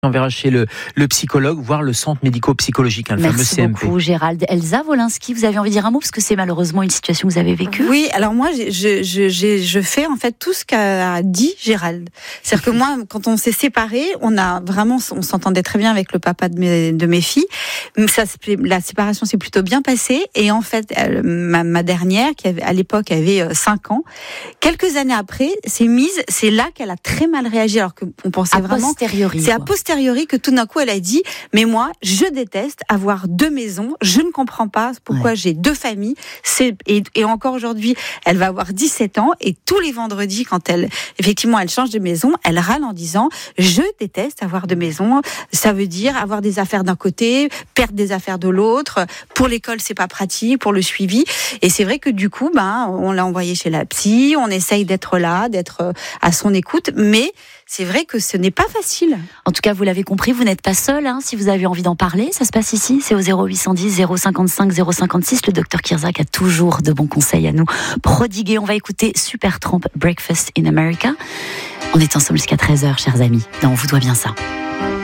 On verra chez le psychologue, voire le centre médico-psychologique, le fameux CMP. Merci beaucoup Gérald. Elsa Wolinski, vous avez envie de dire un mot parce que c'est malheureusement une situation que vous avez vécue. Oui, alors moi je fais en fait tout ce qu'a dit Gérald. C'est-à-dire que moi, quand on s'est séparés, on s'entendait très bien avec le papa de mes filles. La séparation s'est plutôt bien passée et en fait ma dernière, qui à l'époque avait 5 ans, quelques années après, c'est là qu'elle a très mal réagi alors qu'on pensait vraiment. C'est a posteriori que tout d'un coup elle a dit mais moi je déteste avoir 2 maisons, je ne comprends pas pourquoi j'ai 2 familles. Et encore aujourd'hui elle va avoir 17 ans et tous les vendredis quand elle change de maison, elle râle en disant je déteste avoir 2 maisons, ça veut dire avoir des affaires d'un côté, perdre des affaires de l'autre, pour l'école c'est pas pratique, pour le suivi. Et c'est vrai que du coup on l'a envoyée chez la psy, on essaye d'être là, d'être à son écoute, mais c'est vrai que ce n'est pas facile. En tout cas, vous l'avez compris, vous n'êtes pas seul. Si vous avez envie d'en parler, ça se passe ici. C'est au 0810 055 056. Le docteur Kirzac a toujours de bons conseils à nous prodiguer. On va écouter Supertramp, Breakfast in America. On est ensemble jusqu'à 13h, chers amis. Non, on vous doit bien ça.